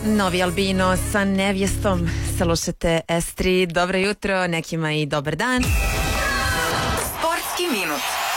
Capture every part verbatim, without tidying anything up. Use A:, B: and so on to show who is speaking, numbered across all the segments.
A: Novi Albino sa nevjestom. Slušate S tri. Dobro jutro, nekima i dobar dan.
B: Sportski minut.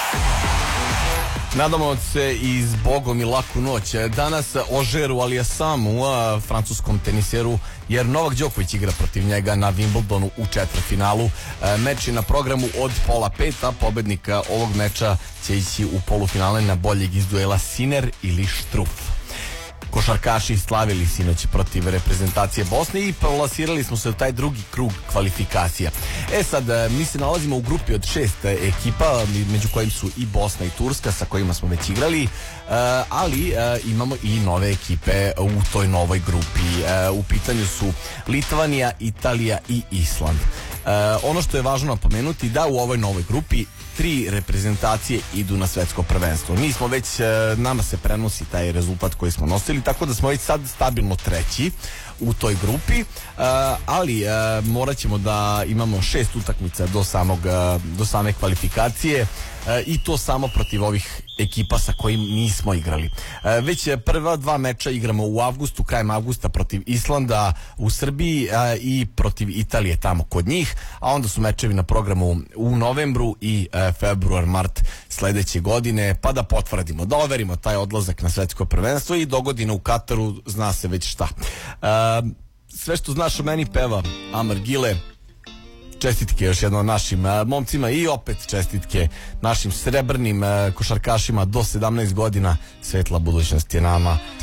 C: Nadamo se i zbogom i laku noć. Danas Ožeru Aliasamu, francuskom teniseru, jer Novak Đoković igra protiv njega na Wimbledonu u četvrtfinalu. Meč je na programu od pola peta. Pobednika ovog meča će ići u polufinale na boljeg iz duela Sinner ili Struff. Košarkaši slavili sinoć protiv reprezentacije Bosne i plasirali smo se u taj drugi krug kvalifikacija. E sad, mi se nalazimo u grupi od šest ekipa, među kojim su i Bosna i Turska, sa kojima smo već igrali, ali imamo i nove ekipe u toj novoj grupi. U pitanju su Litvanija, Italija i Island. Ono što je važno napomenuti da u ovoj novoj grupi tri reprezentacije idu na svetsko prvenstvo. Mi smo već, nama se prenosi taj rezultat koji smo nosili, tako da smo već sad stabilno treći u toj grupi, ali morat ćemo da imamo šest utakmica do samog, do same kvalifikacije i to samo protiv ovih ekipa sa kojim nismo igrali. Već prva dva meča igramo u avgustu, krajem avgusta protiv Islanda u Srbiji i protiv Italije tamo kod njih, a onda su mečevi na programu u novembru i februar, mart sledeće godine, pa da potvrdimo, da overimo taj odlazak na svetsko prvenstvo i dogodine u Kataru, zna se već šta. Sve što znaš o meni peva Amar Gile. Čestitke još jednom našim uh, momcima i opet čestitke našim srebrnim uh, košarkašima do sedamnaest godina. Svetla budućnost je nama.